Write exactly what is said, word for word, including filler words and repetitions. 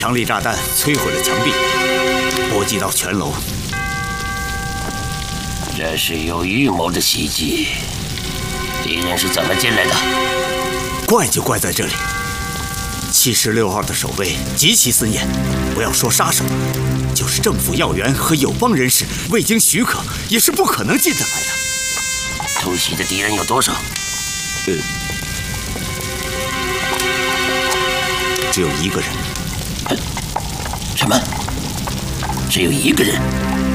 强力炸弹摧毁了墙壁，波及到全楼。 这是有预谋的袭击。敌人是怎么进来的？ 怪就怪在这里。七十六号的守卫极其森严，不要说杀手，就是政府要员和友邦人士，未经许可也是不可能进得来的。 突袭的敌人有多少？ 呃，只有一个人。 什么？只有一个人？